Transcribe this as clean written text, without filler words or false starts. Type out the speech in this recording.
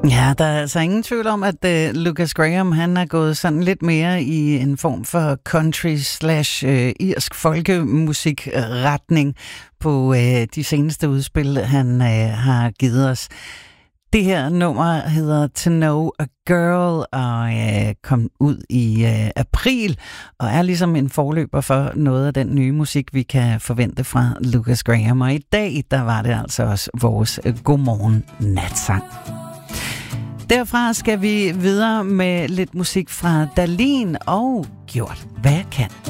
Ja, der er altså ingen tvivl om, at Lukas Graham, han er gået sådan lidt mere i en form for country/irsk folkemusikretning på de seneste udspil, han har givet os. Det her nummer hedder To Know a Girl og kom ud i april og er ligesom en forløber for noget af den nye musik, vi kan forvente fra Lukas Graham. Og i dag, der var det altså også vores Godmorgen Natsang. Derfra skal vi videre med lidt musik fra Dahlin og Gjort hvad jeg kan.